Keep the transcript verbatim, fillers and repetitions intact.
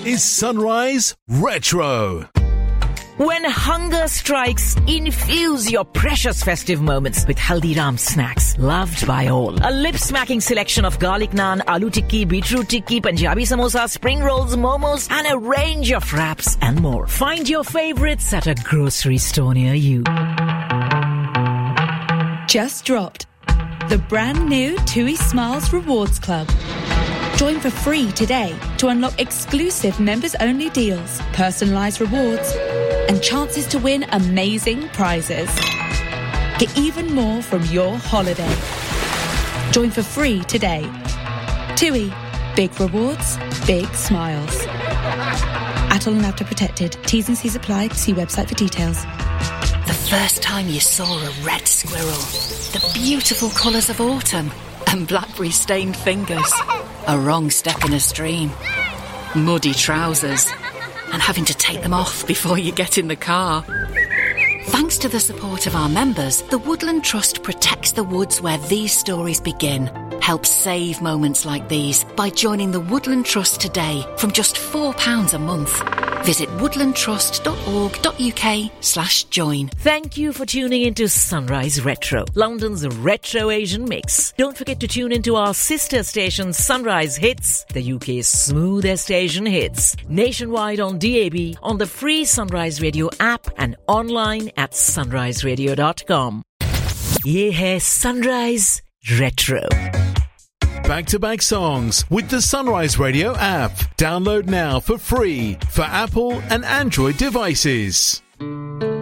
is Sunrise Retro. When hunger strikes, infuse your precious festive moments with Haldiram snacks, loved by all. A lip-smacking selection of garlic naan, aloo tikki, beetroot tikki, Punjabi samosa, spring rolls, momos, and a range of wraps and more. Find your favorites at a grocery store near you. Just dropped the brand new TUI Smiles Rewards Club. Join for free today to unlock exclusive members-only deals, personalised rewards, and chances to win amazing prizes. Get even more from your holiday. Join for free today. TUI. Big rewards, big smiles. Atoll and Apta protected. T's and C's applied. See website for details. The first time you saw a red squirrel, the beautiful colours of autumn, and blackberry-stained fingers. A wrong step in a stream. Muddy trousers. And having to take them off before you get in the car. Thanks to the support of our members, the Woodland Trust protects the woods where these stories begin. Help save moments like these by joining the Woodland Trust today from just four pounds a month. Visit woodlandtrust.org.uk slash join. Thank you for tuning into Sunrise Retro, London's retro Asian mix. Don't forget to tune into our sister station Sunrise Hits, the U K's smoothest Asian hits. Nationwide on D A B, on the free Sunrise Radio app and online at sunrise radio dot com. Ye hai Sunrise Retro. Back-to-back songs with the Sunrise Radio app. Download now for free for Apple and Android devices.